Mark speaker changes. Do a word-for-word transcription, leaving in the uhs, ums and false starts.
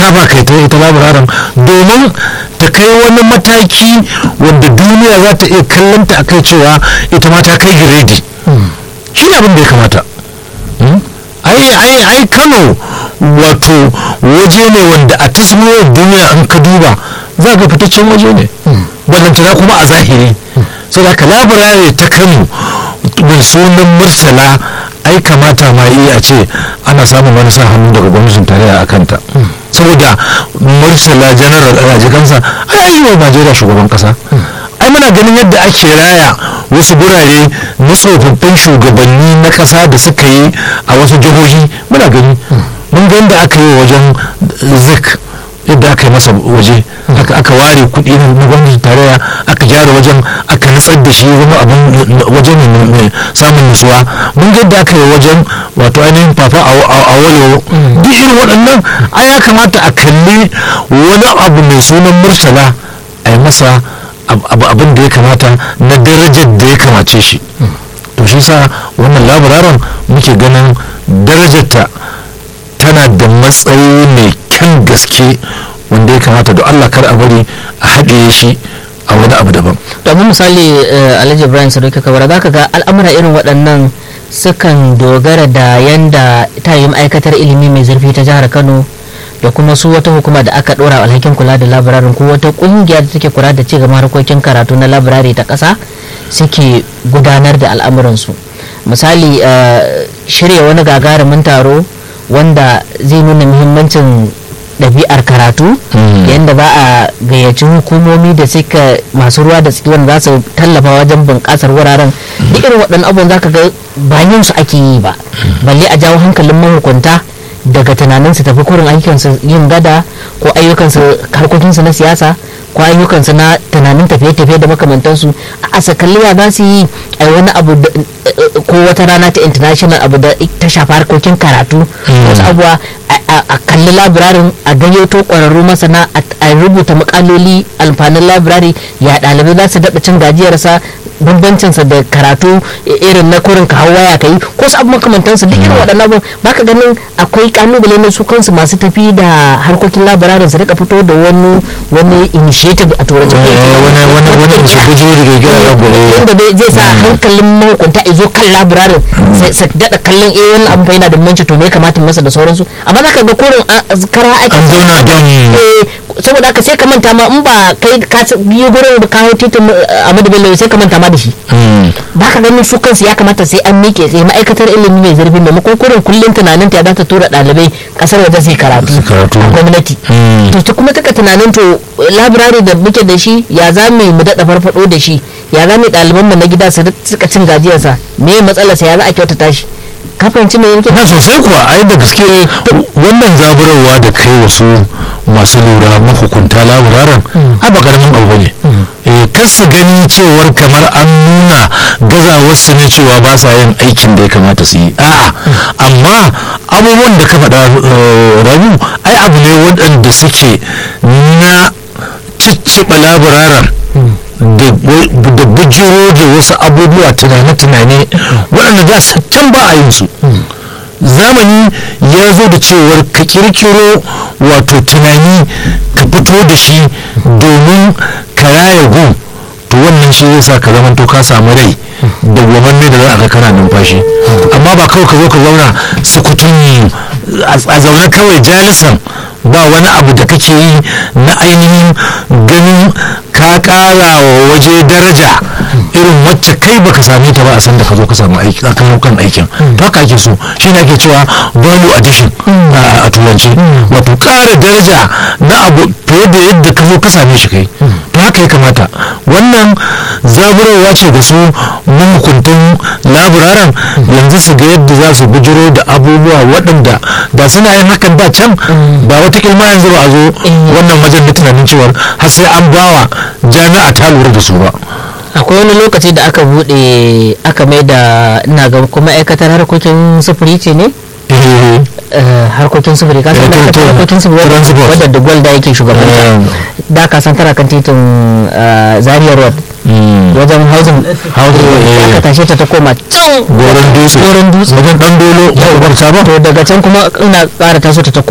Speaker 1: ta ba kai ta ita labararan domin ta kai wani mataki wanda duniya za ta iya kallonta a kai cewa ita ma ta kai giredi shi ne abin da ya kamata. ai ai ai Kano wato waje ne wanda a taswirar duniya an ka duba za ga fitaccen waje ne ballantana kuma a zahiri sai da ka labarare ta Kano mai sunan Murtala ai kamata ma yi a ce ana samun wani sa hannu daga gwamnatin tarayya a kanta saboda Murtala general a jikansa ai yi wa Najeriya shugaban kasa. ai muna ganin yadda ake raya wasu gurare na tsofaffin shugabanni na kasa da suka yi a wasu jihohi muna gani mun ga yadda aka yi wajen zik yadda aka yi masa waje aka aka ware kuɗi na gwamnatin tarayya aka gyara wajen aka nutsar da shi zama abin wajen mai samun nutsuwa mun ga yadda aka yi wajen wato ainihin fafa a walewa duk irin waɗannan ai ya kamata a kalli wani abu mai sunan Murtala a yi masa abin da ya kamata na darajar da ya kamace shi. to shi sa wannan labararan muke ganin darajarta tana da matsayi mai kyan gaske wanda ya kamata da Allah kar a bari a haɗe shi a wani abu daban.
Speaker 2: domin misali Alhaji Ibrahim Sadauki Kabara za ka ga al'amura irin waɗannan sukan dogara da yanda ta yi ma'aikatar ilimi mai zurfi ta jihar Kano da kuma su wata hukuma da aka dora alhakin kula da labirarin ko wata kungiya da take kula da cigaba harkokin karatu na labirari ta kasa suke gudanar da al'amuransu. misali shirya wani gagarumin taro wanda zai nuna muhimmancin ɗabi'ar karatu yadda za a gayyaci hukumomi da suka masu ruwa da tsaki wanda za su tallafa wajen bunƙasar wuraren duk irin waɗannan abubuwan za ka ga bayan su ake yi ba balle a jawo hankalin mahukunta daga tunanin su tafi kurin ayyukansu yin gada ko ayyukansu harkokinsu na siyasa ko ayyukansu na tunanin tafiye-tafiye da makamantansu a sakalliya za su yi a wani abu ko wata rana ta international abu da ta shafi harkokin karatu wasu abuwa a kalli labirarin a gayyato ƙwararru masana a rubuta makaloli alfanin labirari ya ɗalibai za su daɗa cin gajiyarsa bambancinsa da karatu irin na kurin ka hawa ya kai ko su abu makamantansu duk irin waɗannan abu baka ganin akwai kalubale na su kansu masu tafi da harkokin labirarin su rika fito da wani wani initiative a turanci
Speaker 1: wani wani wani
Speaker 2: wanda zai sa hankalin mahukunta ya zo kan labirarin su daɗa kallon eh wannan abu yana da muhimmanci to me ya kamata masa da sauransu amma zaka ga kurin kara ake
Speaker 1: an zauna don
Speaker 2: saboda haka sai ka manta ma in ba kai ka yi gurin da kawo titin Ahmadu Bello sai ka manta ma da shi ba ka ganin su kansu ya kamata sai an mike sai ma'aikatar ilimi mai zurfi maimakon kurin kullum tunanin ta za ta tura ɗalibai kasar waje sai karatu a gwamnati to ta kuma taka tunanin to labirari da muke da shi ya za mu mu daɗa farfaɗo da shi ya za mu ɗaliban mu na gida su suka cin gajiyarsa me matsalarsa ya za a kyautata shi ka fahimci me yake
Speaker 1: na sosai kuwa ai da gaske wannan zaburarwa da kai wasu masu lura mahukunta labararan a ba karamin abu ne kar su gani cewar kamar an nuna gazawarsu ne cewa ba sa yin aikin da ya kamata su yi a'a amma abubuwan da ka faɗa rabu ai abu ne waɗanda suke na cicciɓa labararan da bujiro da wasu abubuwa tunane-tunane waɗanda za su can ba a yin su zamani ya zo da cewar ka kirkiro wato tunani ka fito da shi domin ka raya gun to wannan shi zai sa ka zama to ka samu rai da gomanne da za a ga kana numfashi amma ba kawai ka zo ka zauna sukutun a zaune kawai jalisan ba wani abu da kake yi na ainihin ganin ka kara wa waje daraja irin wacce kai baka same ta ba a san da ka zo ka samu aiki a kan aikin to haka ake so shi ne ake cewa value addition a turanci wato kara daraja na abu fiye da yadda ka zo ka same shi kai to haka ya kamata wannan zaburarwa ce da su mahukuntan laburaran yanzu su ga yadda za su bujiro da abubuwa waɗanda da suna yin hakan da can ba wata kilma yanzu ba a zo wannan wajen da tunanin cewar har sai an bawa jami'a ta lura da su ba.
Speaker 2: akwai wani lokaci da aka bude aka mai da ina ga kuma aikatar harkokin sufuri ce ne harkokin sufuri ka san harkokin sufuri wadda da gwal da yake shugabanta da ka san tara kan titin Zaria Road wajen housing aka tashe ta ta koma can
Speaker 1: goron dutse
Speaker 2: goron dutse
Speaker 1: wajen dan dolo ba
Speaker 2: to daga can kuma ina ƙara taso ta